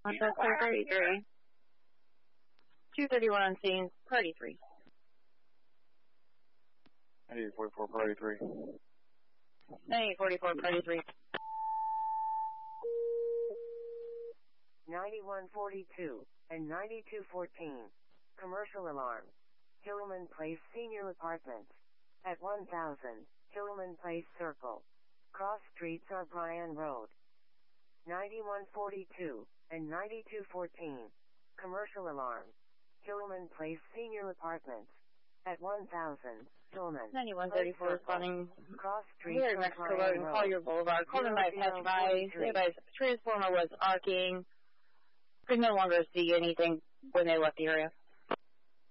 Hotel clear party 3. 231 on scene, party 3. 9844, party 3. 9844, party 3. 9142 and 9214. Commercial alarm. Hillman Place Senior Apartments. At 1000, Hillman Place Circle. Cross streets are Bryan Road. 9142 and 9214. Commercial alarm. Hillman Place Senior Apartments. At 1000, Hillman. 9134 responding Cross streets here in are Mexico Bryan Road and Road. Collier Boulevard. Called in by a passerby. The transformer was arcing. Could no longer see anything when they left the area.